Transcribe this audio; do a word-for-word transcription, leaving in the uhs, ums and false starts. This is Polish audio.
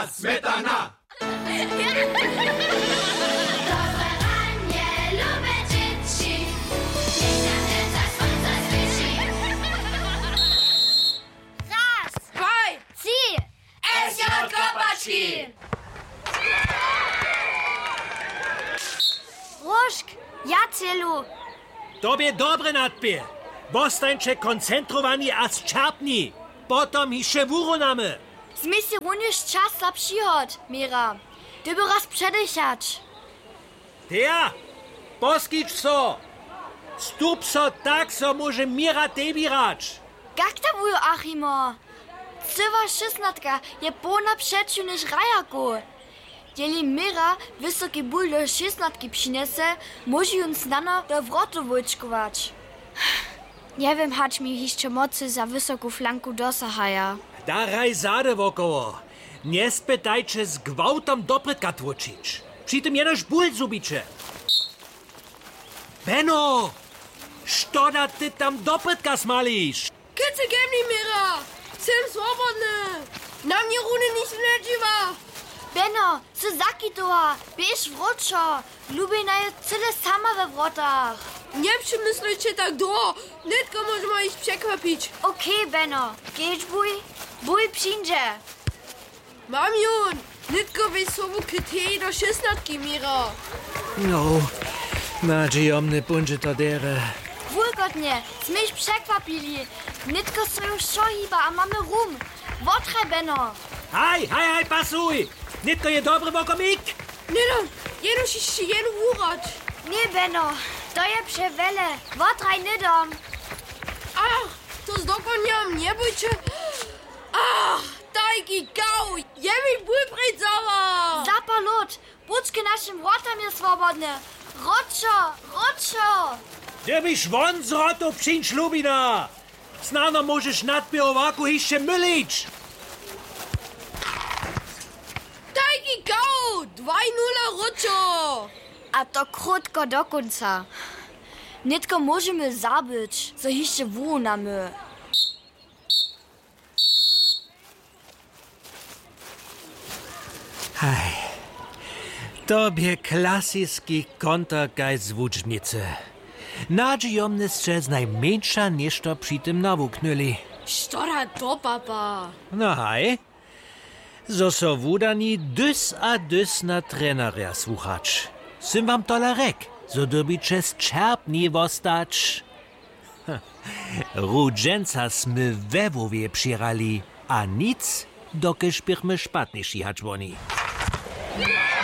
Smetana! Raz, Dwaj, trzy, es j Kopaczki! Różk, Jacelu. Tobie dobre nadpie. Bostańcze koncentrowani a zczerpni. Potom jeszcze wurunamy. Zmysl również czas dla przychod, Mira. Ty by raz przedychać. Teja, poskicz so. Stup so tak, so może Mira tebi rać. Jak to wuju, Achimo? Cywa szesnatka je pona przeciw niż rajaku. Jeli Mira wysoki ból do szesnatki przynese, może ją znano do wrotu wojczkować. Nie wiem, hać mi jeszcze mocy za wysoką flanku dosahaja. Daraj zade wokoło. Nie spytajcie z gwałtom doprytka tłoczyć. Przy tym jenoż ból zubicie. Benno, što da ty tam doprytka smalisz? Kice gemni, Mira! Sem swobodny! Na mnie runy nic nie dziwa! Benno, co zaki toha, bierz wroczo. Lubina je cyle sama we wrotach. Nie przemyslujcie tak do! Nitko możemy iść przekwapić. Okej, okay, Benno, gehst bój? Bój przyjdzie. Mam jun! Nitko wesoło kytej do szesnatki, Mira! No, nadziejomny bunże to dere. Wulgodnie, zmyś przekwapili. Nitko so już szohiba, a mamy rum. Wotraj, Benno. Haj, haj, haj, pasuj! Nitko je dobry wokomik? Nie no, jenoż jeszcze jeden urać. Nie, Benno, to je przewele. Wotraj nidom. Ach, to z dokoniam, nie bójcie. Ach, tajki gau, je mi ból predzała. Zapalot, buczki naszym wrotam je swobodne. Roczo, roczo. Gdybyś won z rotu przyńcz Lubina. Znano możesz nadpie owaku jeszcze mylić. Tajki gau, dwaj nula roczo. A to krótko do końca. Nitko możemy zabyć, co jeszcze wunamy. Hej, tobie klasyjski kontrkaj z włócznicy. Nadziejomny strzel z najmniejsza niż to przy tym nawuknęli. Sztora to, papa. No hej, zo so wudani dys a dys na trenera słuchacz. Sym wam tolarek, zo dobicie z czerpni wostać. Rudzenca smy we Wowie przyrali, a nic, dokyż bychmy szpatnie szihać woni.